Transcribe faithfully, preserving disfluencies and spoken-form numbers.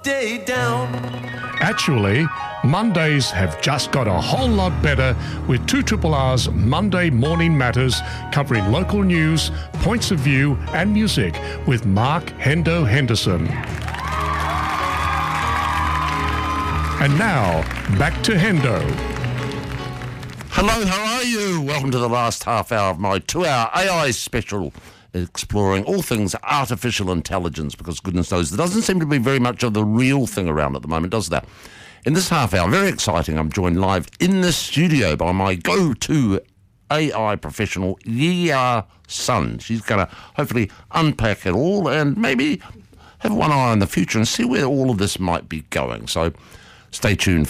Day down. Actually, Mondays have just got a whole lot better with two R R's Monday Morning Matters covering local news, points of view and music with Mark Hendo Henderson. And now, back to Hendo. Hello, how are you? Welcome to the last half hour of my two-hour A I special, exploring all things artificial intelligence, because goodness knows there doesn't seem to be very much of the real thing around at the moment, does there? In this half hour, very exciting, I'm joined live in the studio by my go-to A I professional, Yia Sun. She's going to hopefully unpack it all and maybe have one eye on the future and see where all of this might be going. So stay tuned.